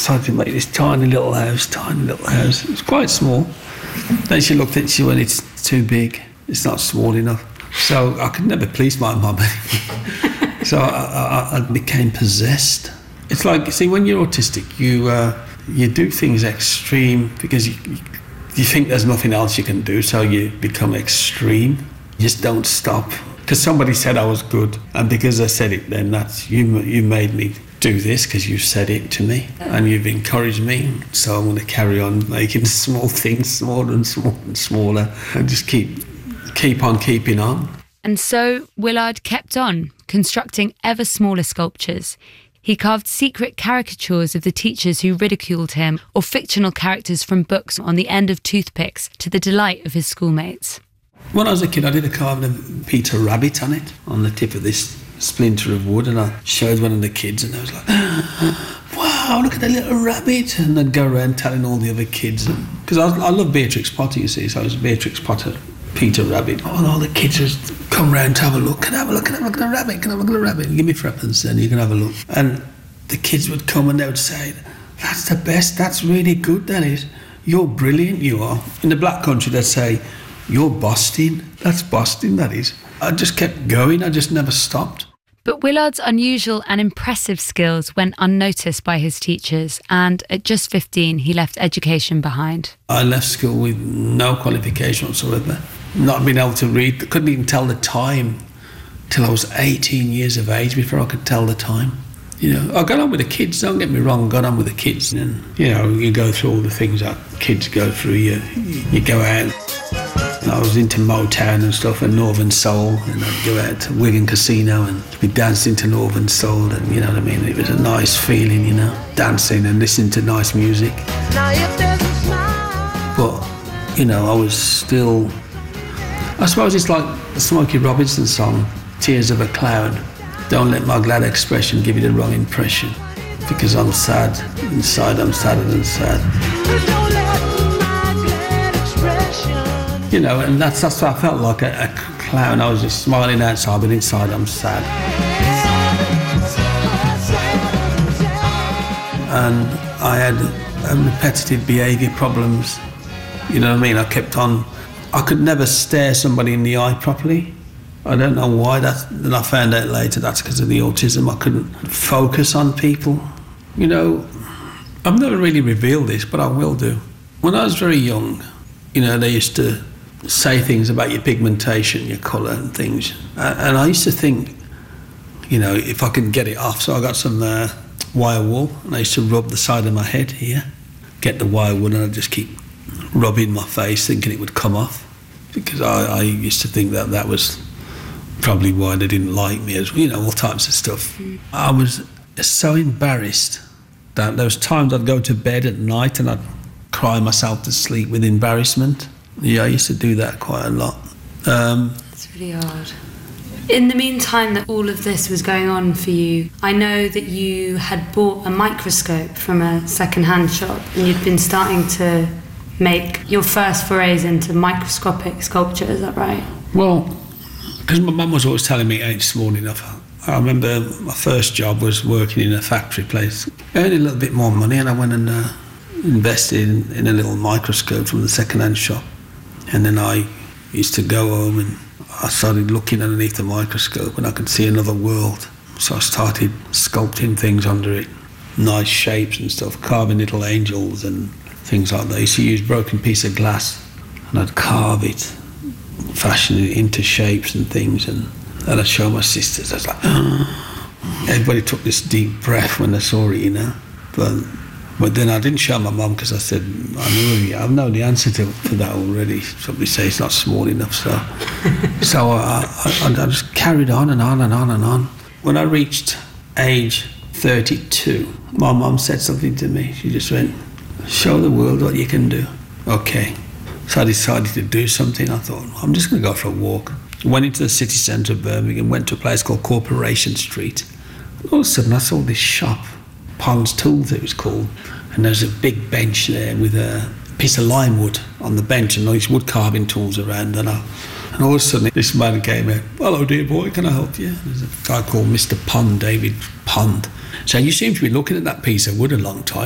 started to make this tiny little house. It was quite small. Then she looked at it, she went, it's too big. It's not small enough. So I could never please my mum. So I became possessed. It's like, see, when you're autistic, you do things extreme because you think there's nothing else you can do, so you become extreme. You just don't stop. Because somebody said I was good, and because I said it, then that's you made me do this because you said it to me and you've encouraged me, so I'm going to carry on making small things smaller and smaller and smaller and just keep on keeping on. And so Willard kept on constructing ever smaller sculptures. He carved secret caricatures of the teachers who ridiculed him, or fictional characters from books on the end of toothpicks, to the delight of his schoolmates. When I was a kid, I did a carving of Peter Rabbit on it, on the tip of this splinter of wood, and I showed one of the kids, and they was like, wow, look at that little rabbit. And they'd go around telling all the other kids. Because I love Beatrix Potter, you see, so I was Beatrix Potter, Peter Rabbit. And all the kids would come round to have a look. Can I have a look? Can I have a look at a rabbit? Can I have a look at a rabbit? Give me threepence, then you can have a look. And the kids would come and they would say, that's the best, that's really good, that is. You're brilliant, you are. In the black country, they'd say, you're Boston. That's Boston, that is. I just kept going, I just never stopped. But Willard's unusual and impressive skills went unnoticed by his teachers, and at just 15, he left education behind. I left school with no qualification whatsoever. Not being able to read, couldn't even tell the time till I was 18 years of age before I could tell the time. You know, I got on with the kids, don't get me wrong, got on with the kids. And, you know, you go through all the things that kids go through, you go out. I was into Motown and stuff and Northern Soul, and I'd go out to Wigan Casino and be dancing to Northern Soul, and you know what I mean, it was a nice feeling, you know, dancing and listening to nice music. But, you know, I was still, I suppose it's like the Smokey Robinson song, Tears of a Cloud. Don't let my glad expression give you the wrong impression, because I'm sad, inside I'm sadder than sad. You know, and that's what I felt like, a clown. I was just smiling outside, but inside I'm sad. And I had repetitive behaviour problems. You know what I mean? I kept on, I could never stare somebody in the eye properly. I don't know why. Then I found out later that's because of the autism. I couldn't focus on people. You know, I've never really revealed this, but I will do. When I was very young, you know, they used to say things about your pigmentation, your colour and things. And I used to think, you know, if I could get it off. So I got some wire wool, and I used to rub the side of my head here, get the wire wool, and I'd just keep rubbing my face thinking it would come off. Because I used to think that was probably why they didn't like me, as you know, all types of stuff. I was so embarrassed that there was times I'd go to bed at night and I'd cry myself to sleep with embarrassment. Yeah, I used to do that quite a lot. That's really hard. In the meantime that all of this was going on for you, I know that you had bought a microscope from a second-hand shop, and you'd been starting to make your first forays into microscopic sculpture, is that right? Well, because my mum was always telling me it ain't small enough. I remember my first job was working in a factory place. I earned a little bit more money, and I went and invested in a little microscope from the second-hand shop. And then I used to go home and I started looking underneath the microscope and I could see another world. So I started sculpting things under it, nice shapes and stuff, carving little angels and things like that. I used to use a broken piece of glass and I'd carve it, fashion it into shapes and things, and I'd show my sisters. I was like, everybody took this deep breath when they saw it, you know. But then I didn't show my mum because I said, I know the answer to that already. Somebody say it's not small enough, so I just carried on and on and on and on. When I reached age 32, my mum said something to me. She just went, show the world what you can do. Okay. So I decided to do something. I thought, I'm just going to go for a walk. Went into the city centre of Birmingham, went to a place called Corporation Street. And all of a sudden I saw this shop, Pond's Tools it was called, and there's a big bench there with a piece of lime wood on the bench and all these wood carving tools around, and all of a sudden this man came in. Hello dear boy, can I help you? There's a guy called Mr. Pond, David Pond. So you seem to be looking at that piece of wood a long time.